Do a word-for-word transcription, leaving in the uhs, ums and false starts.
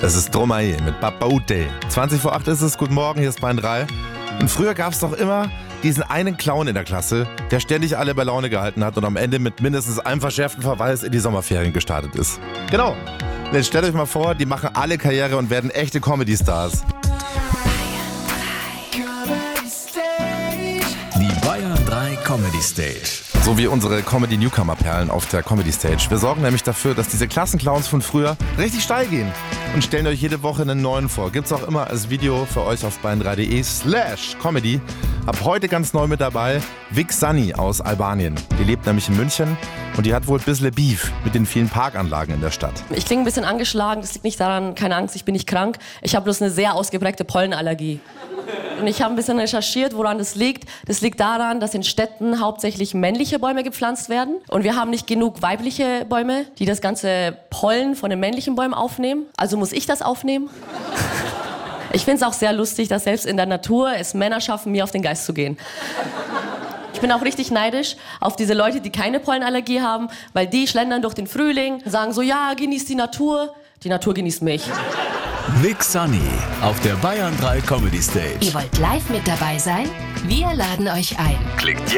Das ist Stromae mit Babaute. zwanzig vor acht ist es, guten Morgen, hier ist Bayern drei. Und früher gab es doch immer diesen einen Clown in der Klasse, der ständig alle bei Laune gehalten hat und am Ende mit mindestens einem verschärften Verweis in die Sommerferien gestartet ist. Genau. Und jetzt stellt euch mal vor, die machen alle Karriere und werden echte Comedy-Stars. Die Bayern drei Comedy Stage. So wie unsere Comedy-Newcomer-Perlen auf der Comedy Stage. Wir sorgen nämlich dafür, dass diese Klassenclowns von früher richtig steil gehen. Und stellen euch jede Woche einen neuen vor. Gibt's auch immer als Video für euch auf bayern drei punkt de slash comedy. Ab heute ganz neu mit dabei Vic Sunny aus Albanien. Die lebt nämlich in München und die hat wohl ein bisschen Beef mit den vielen Parkanlagen in der Stadt. Ich klinge ein bisschen angeschlagen, das liegt nicht daran, keine Angst, ich bin nicht krank. Ich habe bloß eine sehr ausgeprägte Pollenallergie. Und ich habe ein bisschen recherchiert, woran das liegt. Das liegt daran, dass in Städten hauptsächlich männliche Bäume gepflanzt werden. Und wir haben nicht genug weibliche Bäume, die das ganze Pollen von den männlichen Bäumen aufnehmen. Also muss ich das aufnehmen. Ich finde es auch sehr lustig, dass selbst in der Natur es Männer schaffen, mir auf den Geist zu gehen. Ich bin auch richtig neidisch auf diese Leute, die keine Pollenallergie haben, weil die schlendern durch den Frühling, sagen so, ja, genießt die Natur. Die Natur genießt mich. Vic Sunny auf der Bayern drei Comedy Stage. Ihr wollt live mit dabei sein? Wir laden euch ein. Klickt